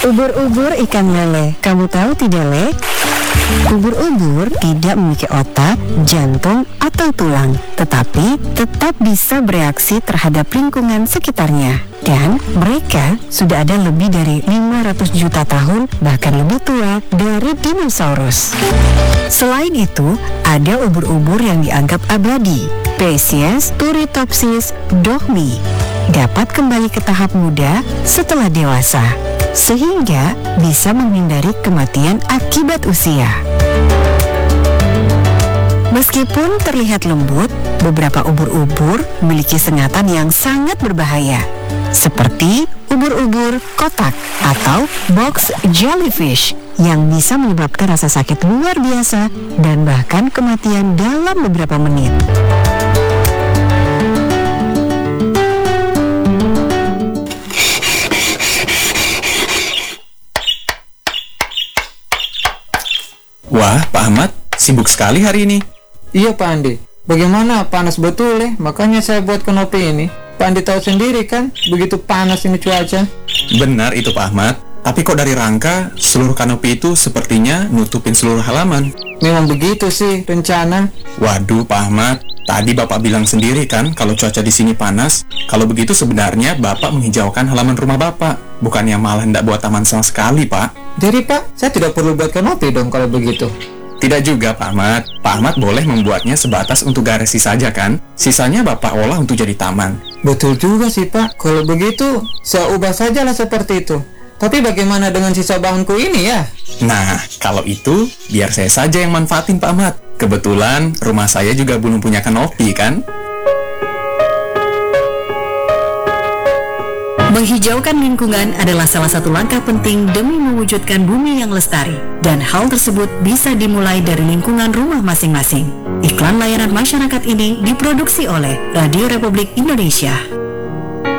Ubur-ubur ikan lele. Kamu tahu tidak, Le? Ubur-ubur tidak memiliki otak, jantung, atau tulang, tetapi tetap bisa bereaksi terhadap lingkungan sekitarnya. Dan mereka sudah ada lebih dari 500 juta tahun, bahkan lebih tua dari dinosaurus. Selain itu, ada ubur-ubur yang dianggap abadi. Spesies Turritopsis dohmi dapat kembali ke tahap muda setelah dewasa, sehingga bisa menghindari kematian akibat usia. Meskipun terlihat lembut, beberapa ubur-ubur memiliki sengatan yang sangat berbahaya, seperti ubur-ubur kotak atau box jellyfish yang bisa menyebabkan rasa sakit luar biasa dan bahkan kematian dalam beberapa menit. Wah, Pak Ahmad, sibuk sekali hari ini. Iya Pak Andi, bagaimana panas betul ya, makanya saya buat konopi ini. Pak Andi tahu sendiri kan, begitu panas ini cuaca. Benar itu Pak Ahmad, tapi kok dari rangka seluruh kanopi itu sepertinya nutupin seluruh halaman. Memang begitu sih rencana. Waduh Pak Ahmad, tadi Bapak bilang sendiri kan kalau cuaca di sini panas. Kalau begitu sebenarnya Bapak menghijaukan halaman rumah Bapak, bukannya malah hendak buat taman sama sekali Pak. Jadi Pak, saya tidak perlu buat konopi dong kalau begitu. Tidak juga Pak Ahmad. Pak Ahmad boleh membuatnya sebatas untuk garasi saja kan? Sisanya Bapak olah untuk jadi taman. Betul juga sih Pak, kalau begitu saya ubah sajalah seperti itu. Tapi bagaimana dengan sisa bahanku ini ya? Nah, kalau itu biar saya saja yang manfaatin Pak Ahmad. Kebetulan rumah saya juga belum punya kanopi kan? Menghijaukan lingkungan adalah salah satu langkah penting demi mewujudkan bumi yang lestari, dan hal tersebut bisa dimulai dari lingkungan rumah masing-masing. Iklan layanan masyarakat ini diproduksi oleh Radio Republik Indonesia.